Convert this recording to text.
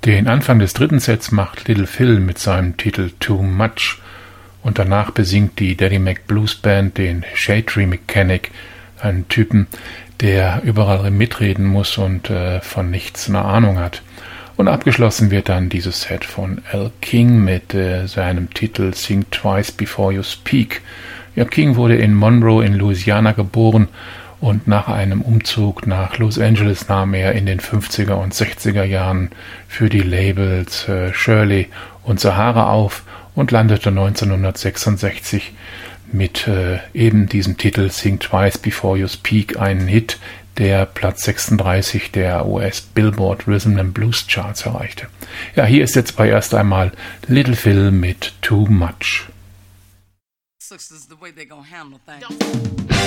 Den Anfang des dritten Sets macht Little Phil mit seinem Titel Too Much und danach besingt die Daddy Mac Blues Band den Shade Tree Mechanic, einen Typen, der überall mitreden muss und von nichts eine Ahnung hat. Und abgeschlossen wird dann dieses Set von Al King mit seinem Titel Think Twice Before You Speak. Ja, King wurde in Monroe in Louisiana geboren und nach einem Umzug nach Los Angeles nahm er in den 50er und 60er Jahren für die Labels Shirley und Sahara auf und landete 1966 mit eben diesem Titel Think Twice Before You Speak einen Hit, der Platz 36 der US Billboard Rhythm and Blues Charts erreichte. Ja, hier ist jetzt erst einmal Little Phil mit Too Much.